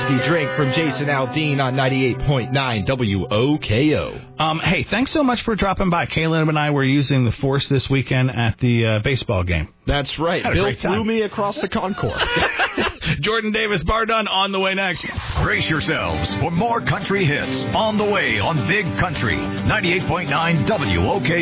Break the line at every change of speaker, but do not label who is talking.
whiskey drink from Jason Aldean on 98.9 WOKO.
Hey, thanks so much for dropping by. Caleb and I were using the Force this weekend at the baseball game.
That's right. Bill flew me across the concourse.
Jordan Davis, Bar Done, on the way next.
Brace yourselves for more country hits on the way on Big Country 98.9 WOKO.